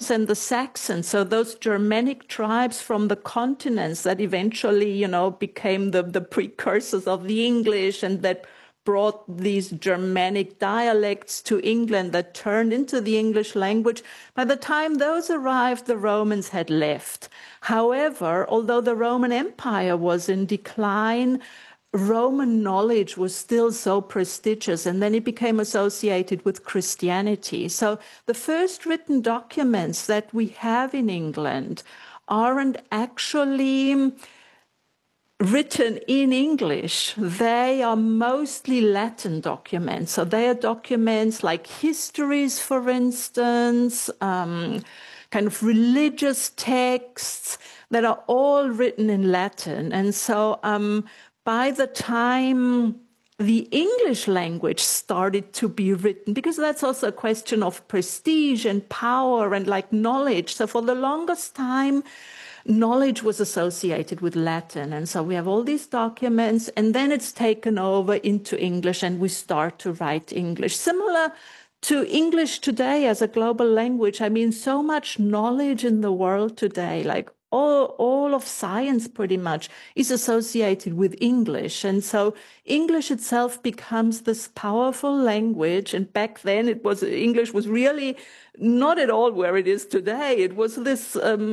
Romans and the Saxons, so those Germanic tribes from the continents that eventually, became the precursors of the English and that brought these Germanic dialects to England that turned into the English language. By the time those arrived, the Romans had left. However, although the Roman Empire was in decline, Roman knowledge was still so prestigious, and then it became associated with Christianity. So the first written documents that we have in England aren't actually written in English. They are mostly Latin documents. So they are documents like histories, for instance, kind of religious texts that are all written in Latin. And so by the time the English language started to be written, because that's also a question of prestige and power and like knowledge. So for the longest time, knowledge was associated with Latin. And so we have all these documents, and then it's taken over into English, and we start to write English. Similar to English today as a global language. I mean, so much knowledge in the world today, like all of science pretty much is associated with English. And so English itself becomes this powerful language. And back then English was really not at all where it is today. It was this,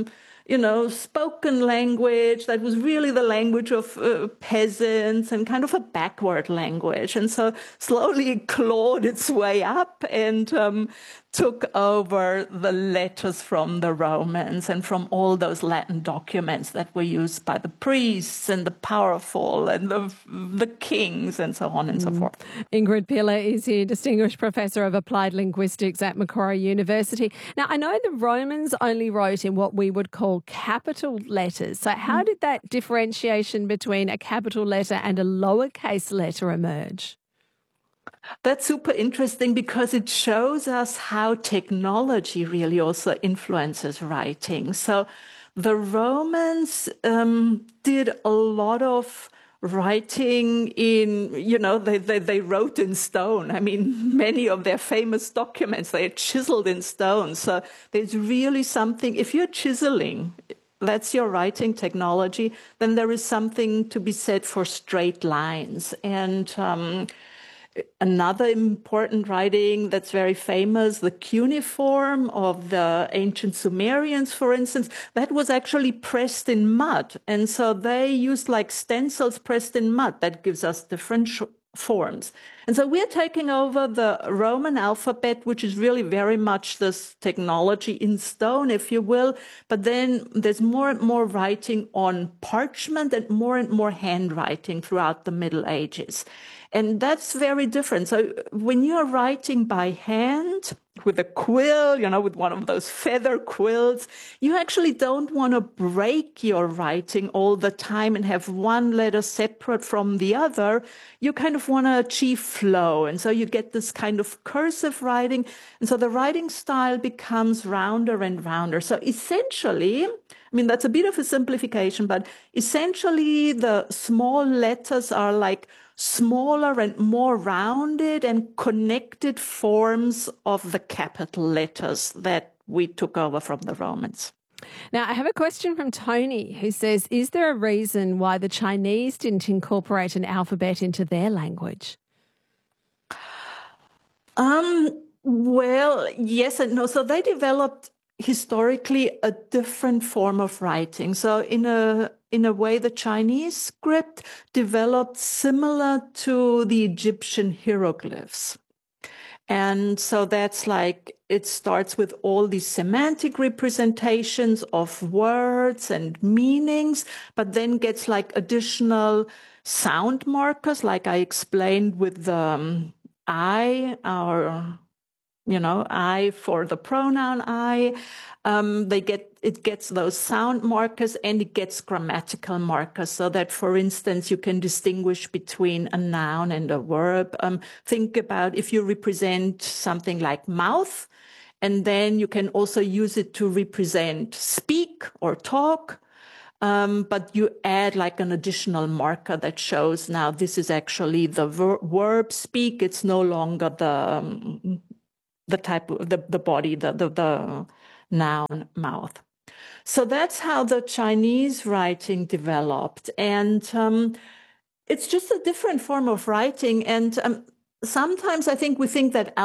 spoken language that was really the language of peasants and kind of a backward language. And so slowly it clawed its way up and took over the letters from the Romans and from all those Latin documents that were used by the priests and the powerful and the kings and so on and so forth. Ingrid Piller is here, Distinguished Professor of Applied Linguistics at Macquarie University. Now, I know the Romans only wrote in what we would call capital letters. So how did that differentiation between a capital letter and a lowercase letter emerge? That's super interesting because it shows us how technology really also influences writing. So the Romans did a lot of writing in, they wrote in stone. I mean, many of their famous documents, they are chiseled in stone. So there's really something, if you're chiseling, that's your writing technology, then there is something to be said for straight lines. And another important writing that's very famous, the cuneiform of the ancient Sumerians, for instance, that was actually pressed in mud. And so they used like stencils pressed in mud. That gives us different forms. And so we're taking over the Roman alphabet, which is really very much this technology in stone, if you will. But then there's more and more writing on parchment and more handwriting throughout the Middle Ages. And that's very different. So when you're writing by hand with a quill, with one of those feather quills, you actually don't want to break your writing all the time and have one letter separate from the other. You kind of want to achieve flow. And so you get this kind of cursive writing. And so the writing style becomes rounder and rounder. So essentially, that's a bit of a simplification, but essentially the small letters are like smaller and more rounded and connected forms of the capital letters that we took over from the Romans. Now, I have a question from Tony who says, is there a reason why the Chinese didn't incorporate an alphabet into their language? Well, yes and no. So they developed historically a different form of writing. So in a way, the Chinese script developed similar to the Egyptian hieroglyphs. And so that's like, it starts with all these semantic representations of words and meanings, but then gets like additional sound markers, like I explained with the I, I for the pronoun I. It gets those sound markers and it gets grammatical markers so that, for instance, you can distinguish between a noun and a verb. Think about if you represent something like mouth, and then you can also use it to represent speak or talk. But you add like an additional marker that shows now this is actually the verb speak. It's no longer the type of the body, noun, mouth. So that's how the Chinese writing developed. And it's just a different form of writing. And sometimes I think we think that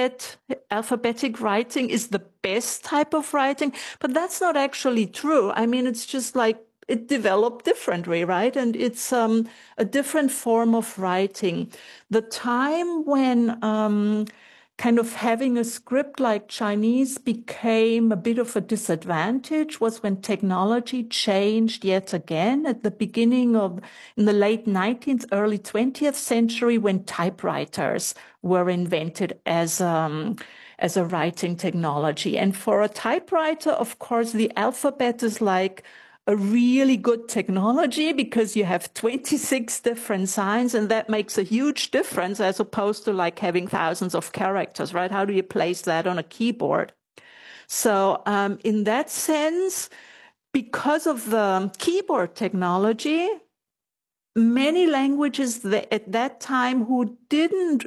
alphabetic writing is the best type of writing, but that's not actually true. I mean, it's just like it developed differently, right? And it's a different form of writing. The time when kind of having a script like Chinese became a bit of a disadvantage was when technology changed yet again at the beginning of, in the late 19th, early 20th century, when typewriters were invented as a writing technology. And for a typewriter, of course, the alphabet is like a really good technology because you have 26 different signs, and that makes a huge difference as opposed to like having thousands of characters, right? How do you place that on a keyboard? So in that sense, because of the keyboard technology, many languages at that time who didn't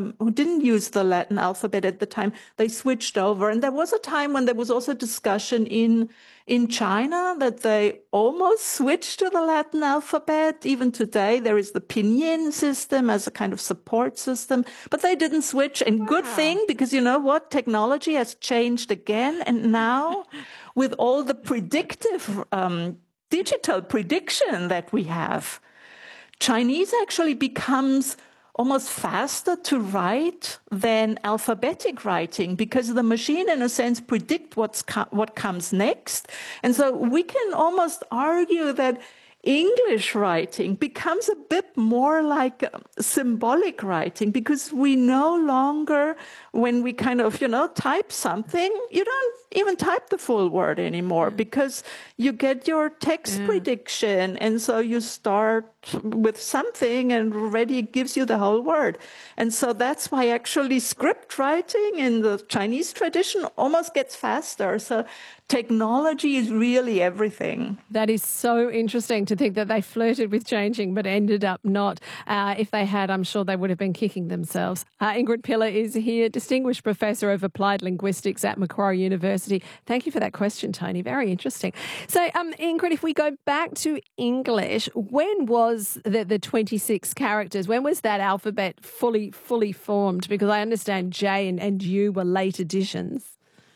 use the Latin alphabet at the time, they switched over. And there was a time when there was also discussion in China that they almost switched to the Latin alphabet. Even today, there is the Pinyin system as a kind of support system, but they didn't switch. And good thing, because you know what? Technology has changed again. And now with all the predictive, digital prediction that we have, Chinese actually becomes almost faster to write than alphabetic writing because the machine, in a sense, predicts what comes next. And so we can almost argue that English writing becomes a bit more like symbolic writing because we no longer, when we kind of, type something, you don't even type the full word anymore because you get your text prediction. And so you start with something and already it gives you the whole word. And so that's why actually script writing in the Chinese tradition almost gets faster. So technology is really everything. That is so interesting to think that they flirted with changing but ended up not. If they had, I'm sure they would have been kicking themselves. Ingrid Piller is here, Distinguished Professor of Applied Linguistics at Macquarie University. Thank you for that question, Tony. Very interesting. So, Ingrid, if we go back to English, when was the 26 characters, when was that alphabet fully formed? Because I understand J and U were late additions.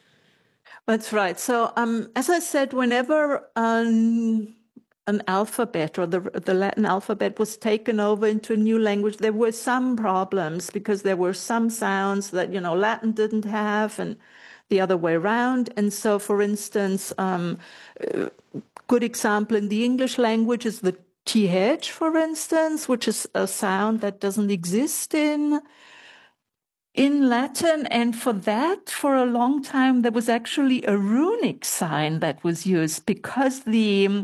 That's right. So, as I said, whenever an alphabet or the Latin alphabet was taken over into a new language, there were some problems because there were some sounds that, Latin didn't have and the other way around. And so, for instance, good example in the English language is the TH, for instance, which is a sound that doesn't exist in Latin. And for that, for a long time, there was actually a runic sign that was used because the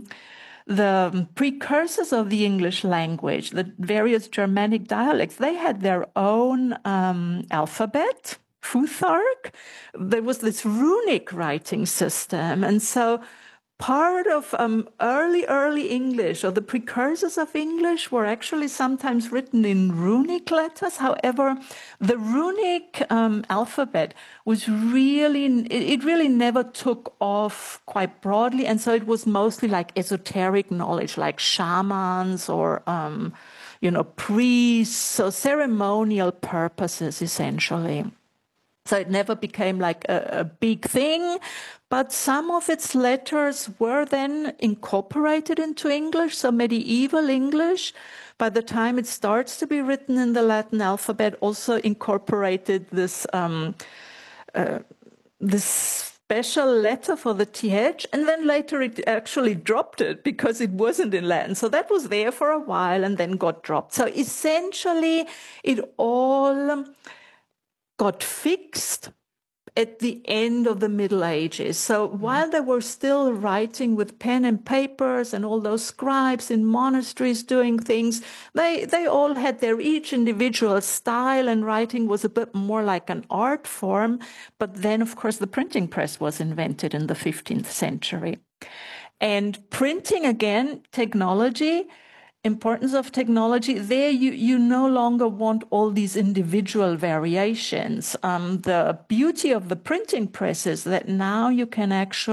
precursors of the English language, the various Germanic dialects, they had their own alphabet, Futhark. There was this runic writing system. And so part of early English, or the precursors of English, were actually sometimes written in runic letters. However, the runic alphabet was it really never took off quite broadly. And so it was mostly like esoteric knowledge, like shamans or, priests, so ceremonial purposes, essentially. So it never became like a big thing, but some of its letters were then incorporated into English. So medieval English, by the time it starts to be written in the Latin alphabet, also incorporated this special letter for the TH, and then later it actually dropped it because it wasn't in Latin. So that was there for a while and then got dropped. So essentially it all got fixed at the end of the Middle Ages. So while they were still writing with pen and papers and all those scribes in monasteries doing things, they all had their each individual style, and writing was a bit more like an art form. But then, of course, the printing press was invented in the 15th century. And printing, again, technology, importance of technology, there you no longer want all these individual variations. The beauty of the printing press is that now you can actually